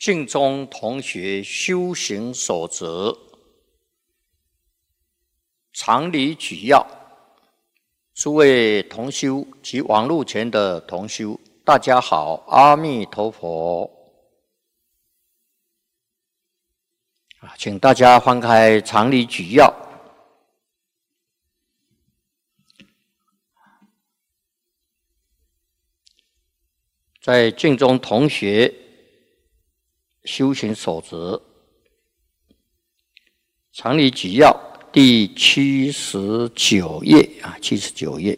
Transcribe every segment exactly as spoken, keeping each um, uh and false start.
净宗同学修行守则常理举要，诸位同修及网络前的同修，大家好，阿弥陀佛。啊，请大家翻开常理举要。在净宗同学修行守则常理举要第七十九页啊，七十九页，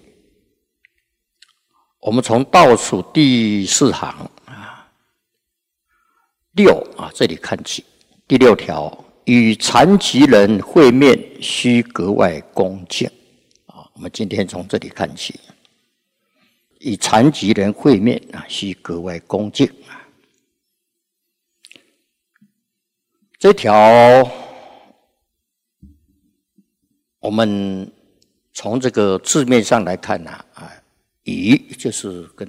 我们从倒数第四行啊，六啊这里看起，第六条，与残疾人会面需格外恭敬啊。我们今天从这里看起，与残疾人会面啊，需格外恭敬啊。这条我们从这个字面上来看呢，啊，与就是跟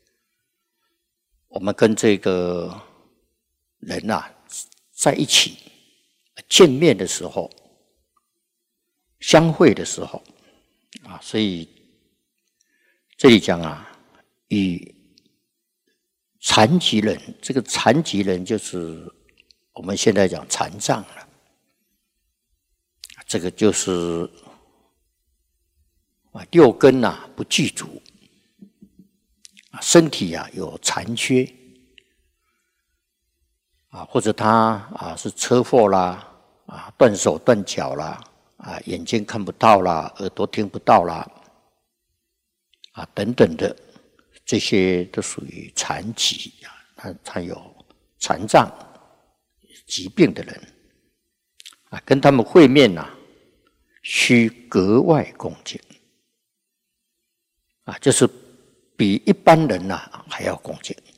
我们跟这个人啊在一起见面的时候，相会的时候啊，所以这里讲啊，与残疾人，这个残疾人就是我们现在讲残障了。这个就是啊，六根啊不具足，啊，身体啊有残缺，啊，或者他啊是车祸啦，啊断手断脚啦，啊眼睛看不到啦，耳朵听不到啦，啊等等的，这些都属于残疾啊，他他有残障、疾病的人啊，跟他们会面呐、啊。需格外恭敬啊，就是比一般人呐、啊、还要恭敬